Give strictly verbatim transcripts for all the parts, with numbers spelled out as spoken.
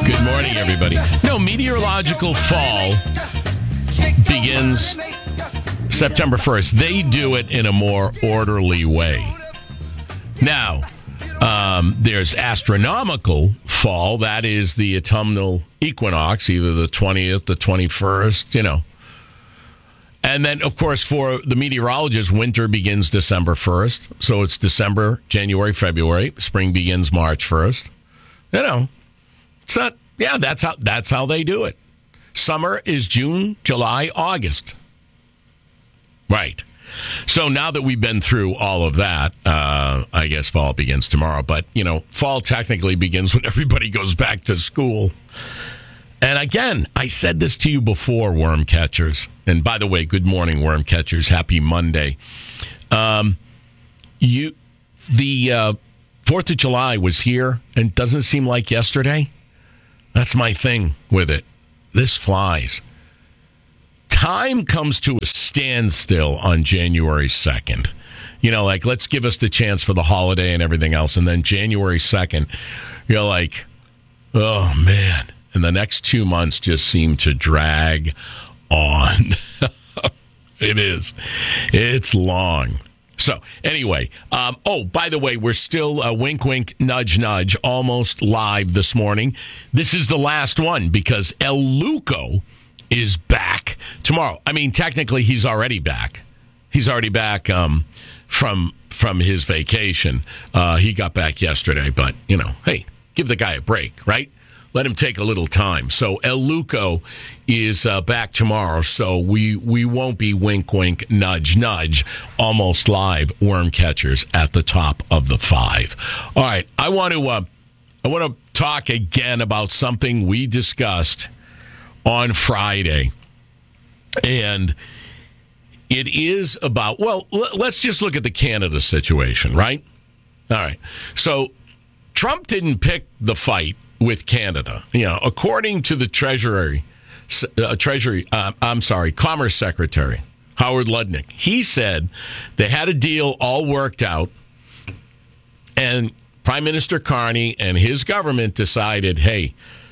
Good morning, everybody. No, meteorological fall begins September first. They do it in a more orderly way. Now, um, there's astronomical fall. That is the autumnal equinox, either the twentieth, the twenty-first, you know. And then, of course, for the meteorologists, winter begins December first. So it's December, January, February. Spring begins March first. You know, it's not, yeah, that's how, that's how they do it. Summer is June, July, August. Right. So now that we've been through all of that, uh, I guess fall begins tomorrow. But, you know, fall technically begins when everybody goes back to school. And again, I said this to you before, worm catchers. And by the way, good morning, worm catchers. Happy Monday. Um, you, the uh, fourth of July was here and doesn't seem like yesterday. That's my thing with it. This flies. Time comes to a standstill on January second. You know, like, let's give us the chance for the holiday and everything else. And then January second, you're like, oh, man. And the next two months just seem to drag on. It is. It's long. So, anyway, um, oh, by the way, we're still, uh, wink, wink, nudge, nudge, almost live this morning. This is the last one because El Luco is back tomorrow. I mean, technically, he's already back. He's already back um, from from his vacation. Uh, he got back yesterday, but, you know, hey, give the guy a break, right? Let him take a little time. So El Luco is uh, back tomorrow, so we we won't be wink, wink, nudge, nudge, almost live worm catchers at the top of the five. All right, I want to uh, I want to talk again about something we discussed on Friday, and it is about, well, l- let's just look at the Canada situation, right? All right, so Trump didn't pick the fight with Canada. You know, according to the Treasury, uh, Treasury, uh, I'm sorry, Commerce Secretary Howard Lutnick, he said they had a deal all worked out, and Prime Minister Carney and his government decided, hey,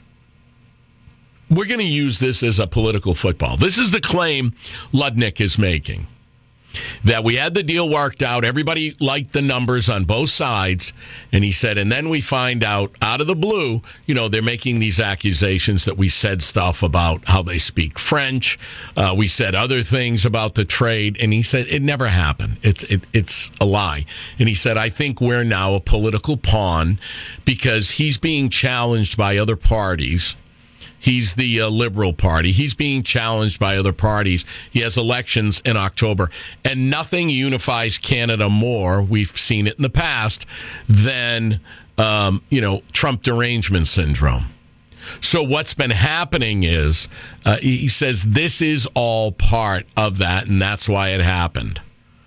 we're going to use this as a political football. This is the claim Lutnick is making. That we had the deal worked out. Everybody liked the numbers on both sides. And he said, and then we find out out of the blue, you know, they're making these accusations that we said stuff about how they speak French. Uh, we said other things about the trade. And he said, it never happened. It's, it, it's a lie. And he said, I think we're now a political pawn because he's being challenged by other parties. He's the uh, Liberal Party. He's being challenged by other parties. He has elections in October. And nothing unifies Canada more, we've seen it in the past, than, um, you know, Trump derangement syndrome. So what's been happening is, uh, he says this is all part of that, and that's why it happened.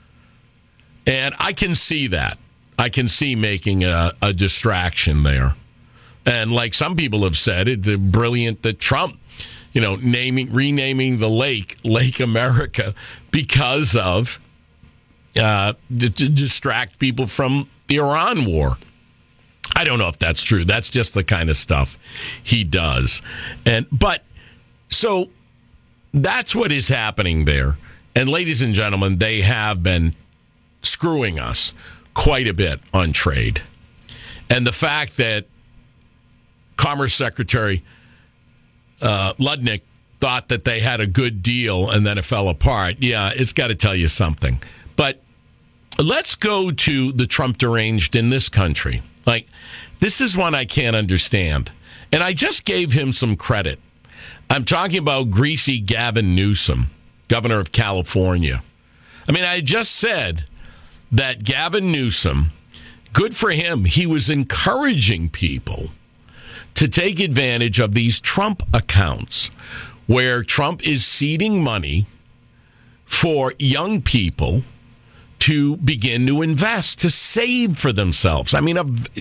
And I can see that. I can see making a, a distraction there. And like some people have said, it's brilliant that Trump, you know, naming, renaming the lake Lake America because of uh, to, to distract people from the Iran war. I don't know if that's true. That's just the kind of stuff he does. And but so that's what is happening there. And ladies and gentlemen, they have been screwing us quite a bit on trade. And the fact that Commerce Secretary uh, Lutnick thought that they had a good deal and then it fell apart. Yeah, it's got to tell you something. But let's go to the Trump deranged in this country. Like, this is one I can't understand. And I just gave him some credit. I'm talking about greasy Gavin Newsom, governor of California. I mean, I just said that Gavin Newsom, good for him, he was encouraging people to take advantage of these Trump accounts where Trump is seeding money for young people to begin to invest, to save for themselves. I mean,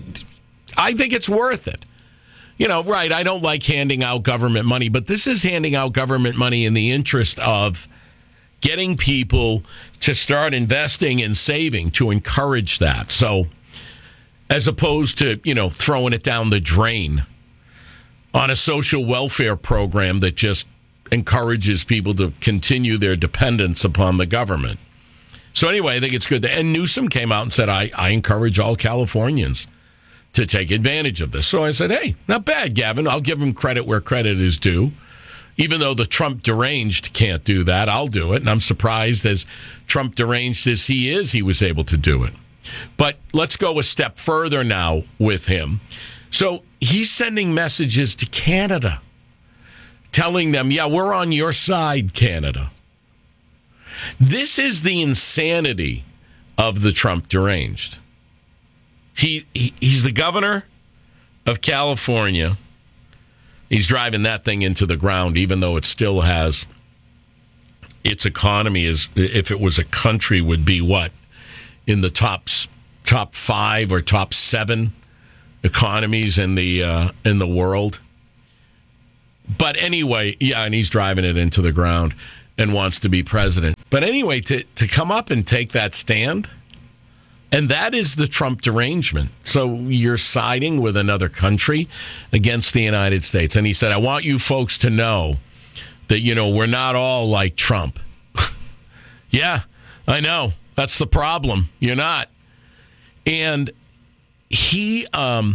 I think it's worth it. You know, right, I don't like handing out government money, but this is handing out government money in the interest of getting people to start investing and saving to encourage that. So, as opposed to, you know, throwing it down the drain. on a social welfare program that just encourages people to continue their dependence upon the government. So anyway, I think it's good. And Newsom came out and said, I, I encourage all Californians to take advantage of this. So I said, hey, not bad, Gavin. I'll give him credit where credit is due. Even though the Trump deranged can't do that, I'll do it. And I'm surprised, as Trump deranged as he is, he was able to do it. But let's go a step further now with him. So he's sending messages to Canada, telling them, yeah, we're on your side, Canada. This is the insanity of the Trump deranged. He, he he's the governor of California. He's driving that thing into the ground, even though it still has its economy, is, if it was a country, would be what? In the top top five or top seven economies in the uh, in the world. But anyway, yeah, and he's driving it into the ground and wants to be president. But anyway, to, to come up and take that stand, and that is the Trump derangement. So you're siding with another country against the United States. And he said, I want you folks to know that, you know, we're not all like Trump. Yeah, I know. That's the problem. You're not. And he, um,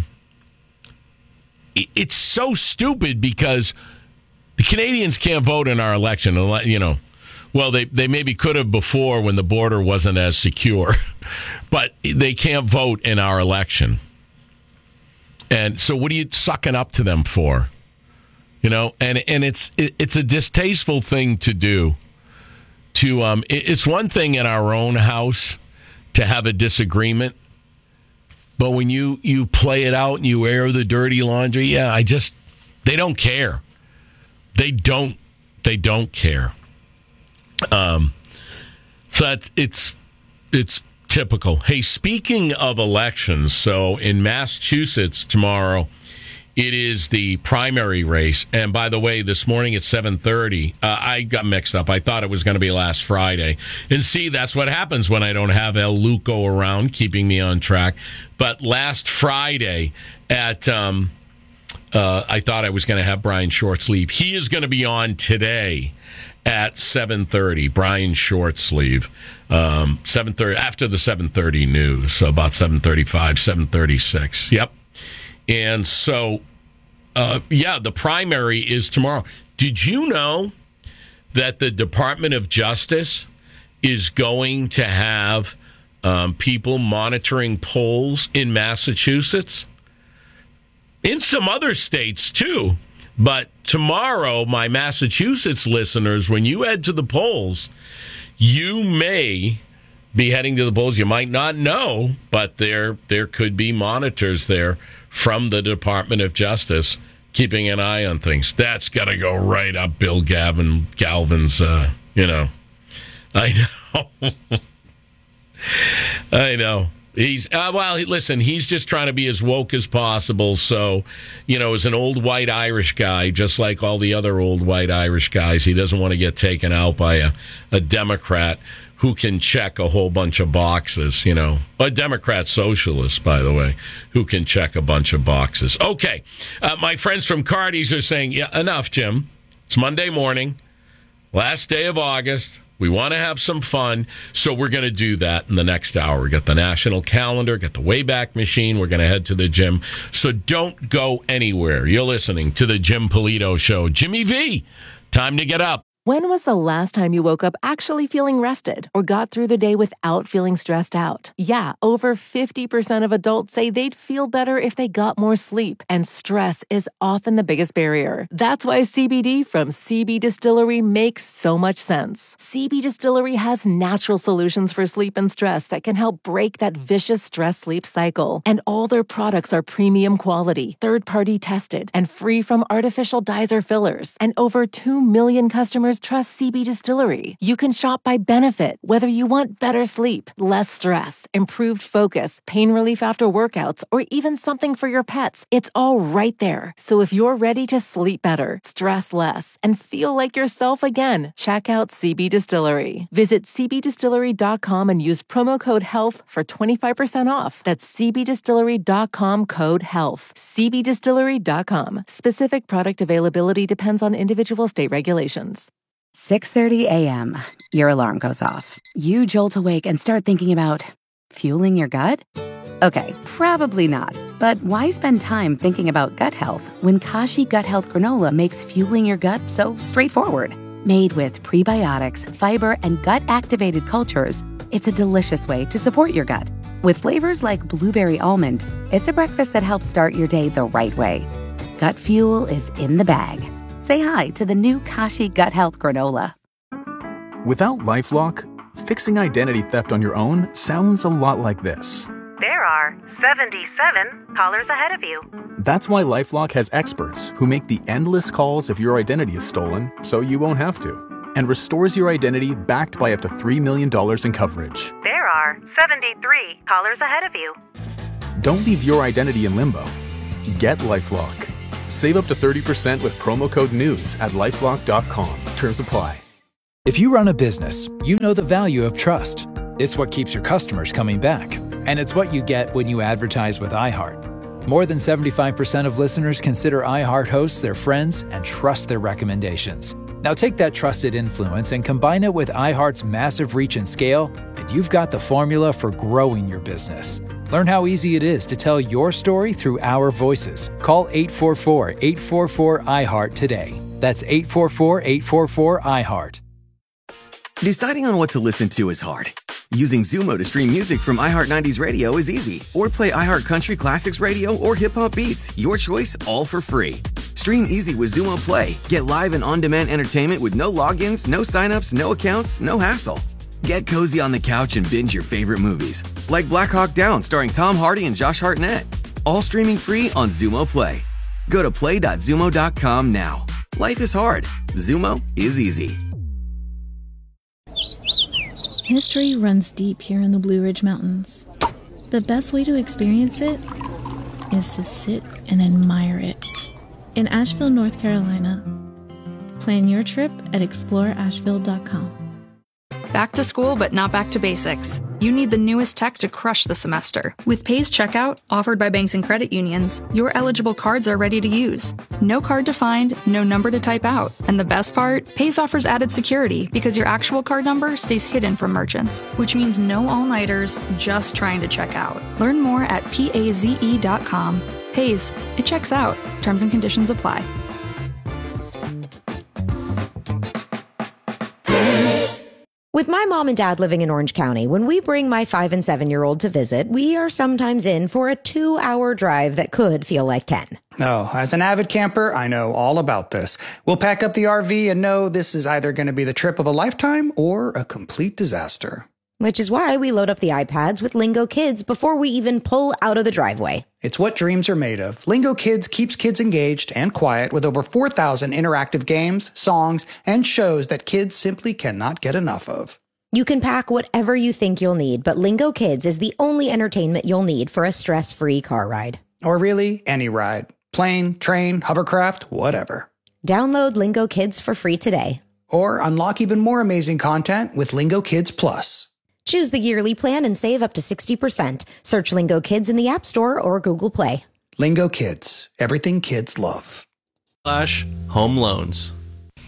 it's so stupid because the Canadians can't vote in our election. You know, well, they, they maybe could have before when the border wasn't as secure, but they can't vote in our election. And so what are you sucking up to them for? You know, and, and it's, it, it's a distasteful thing to do. To um, it, it's one thing in our own house to have a disagreement, but when you, you play it out and you air the dirty laundry, yeah, I just, they don't care. They don't, they don't care. Um, so that's, it's, it's typical. Hey, speaking of elections, so in Massachusetts tomorrow, it is the primary race. And by the way, this morning at seven thirty, uh, I got mixed up. I thought it was going to be last Friday. And see, that's what happens when I don't have El Luco around keeping me on track. But last Friday at, um, uh, I thought I was going to have Brian Shortsleeve. He is going to be on today at seven thirty, Brian Shortsleeve. Um, seven thirty, after the seven thirty news, so about seven thirty-five, seven thirty-six. Yep. And so, uh, yeah, the primary is tomorrow. Did you know that the Department of Justice is going to have um, people monitoring polls in Massachusetts? In some other states, too. But tomorrow, my Massachusetts listeners, when you head to the polls, you may be heading to the polls. You might not know, but there there could be monitors there from the Department of Justice keeping an eye on things. That's got to go right up Bill Gavin Galvin's, uh, you know. I know. I know. He's, uh, well, listen, he's just trying to be as woke as possible. So, you know, as an old white Irish guy, just like all the other old white Irish guys, he doesn't want to get taken out by a, a Democrat who can check a whole bunch of boxes, you know. A Democrat socialist, by the way, who can check a bunch of boxes. Okay, uh, my friends from Cardi's are saying, yeah, enough, Jim. It's Monday morning, last day of August. We want to have some fun, so we're going to do that in the next hour. We got the national calendar, got the Wayback Machine. We're going to head to the gym. So don't go anywhere. You're listening to the Jim Polito Show. Jimmy V, time to get up. When was the last time you woke up actually feeling rested or got through the day without feeling stressed out? Yeah, over fifty percent of adults say they'd feel better if they got more sleep, and stress is often the biggest barrier. That's why C B D from C B Distillery makes so much sense. C B Distillery has natural solutions for sleep and stress that can help break that vicious stress-sleep cycle. And all their products are premium quality, third-party tested, and free from artificial dyes or fillers. And over two million customers customers trust C B Distillery. You can shop by benefit, whether you want better sleep, less stress, improved focus, pain relief after workouts, or even something for your pets. It's all right there. So if you're ready to sleep better, stress less, and feel like yourself again, check out C B Distillery. Visit c b distillery dot com and use promo code HEALTH for twenty-five percent off. That's c b distillery dot com code HEALTH. c b distillery dot com. Specific product availability depends on individual state regulations. six thirty a.m. Your alarm goes off. You jolt awake and start thinking about fueling your gut? Okay, probably not. But why spend time thinking about gut health when Kashi Gut Health Granola makes fueling your gut so straightforward? Made with prebiotics, fiber, and gut-activated cultures, it's a delicious way to support your gut. With flavors like blueberry almond, it's a breakfast that helps start your day the right way. Gut fuel is in the bag. Say hi to the new Kashi Gut Health Granola. Without LifeLock, fixing identity theft on your own sounds a lot like this. There are seventy-seven callers ahead of you. That's why LifeLock has experts who make the endless calls if your identity is stolen so you won't have to, and restores your identity backed by up to three million dollars in coverage. There are seventy-three callers ahead of you. Don't leave your identity in limbo. Get LifeLock. Save up to thirty percent with promo code NEWS at lifelock dot com. Terms apply. If you run a business, you know the value of trust. It's what keeps your customers coming back. And it's what you get when you advertise with iHeart. More than seventy-five percent of listeners consider iHeart hosts their friends and trust their recommendations. Now take that trusted influence and combine it with iHeart's massive reach and scale, and you've got the formula for growing your business. Learn how easy it is to tell your story through our voices. Call eight four four, eight four four, iHeart today. That's eight four four, eight four four, iHeart. Deciding on what to listen to is hard. Using Zumo to stream music from iHeart nineties Radio is easy. Or play iHeart Country Classics Radio or Hip Hop Beats. Your choice, all for free. Stream easy with Zumo Play. Get live and on-demand entertainment with no logins, no signups, no accounts, no hassle. Get cozy on the couch and binge your favorite movies, like Black Hawk Down starring Tom Hardy and Josh Hartnett. All streaming free on Zumo Play. Go to play dot zumo dot com now. Life is hard. Zumo is easy. History runs deep here in the Blue Ridge Mountains. The best way to experience it is to sit and admire it. In Asheville, North Carolina. Plan your trip at explore asheville dot com. Back to school, but not back to basics. You need the newest tech to crush the semester. With Pays Checkout, offered by banks and credit unions, your eligible cards are ready to use. No card to find, no number to type out. And the best part? Pays offers added security because your actual card number stays hidden from merchants, which means no all-nighters just trying to check out. Learn more at paze dot com. Pays, it checks out. Terms and conditions apply. With my mom and dad living in Orange County, when we bring my five and seven-year-old to visit, we are sometimes in for a two-hour drive that could feel like ten. Oh, as an avid camper, I know all about this. We'll pack up the R V and know this is either going to be the trip of a lifetime or a complete disaster. Which is why we load up the iPads with Lingo Kids before we even pull out of the driveway. It's what dreams are made of. Lingo Kids keeps kids engaged and quiet with over four thousand interactive games, songs, and shows that kids simply cannot get enough of. You can pack whatever you think you'll need, but Lingo Kids is the only entertainment you'll need for a stress-free car ride. Or really, any ride. Plane, train, hovercraft, whatever. Download Lingo Kids for free today. Or unlock even more amazing content with Lingo Kids Plus. Choose the yearly plan and save up to sixty percent. Search Lingo Kids in the App Store or Google Play. Lingo Kids. Everything kids love. Slash home loans.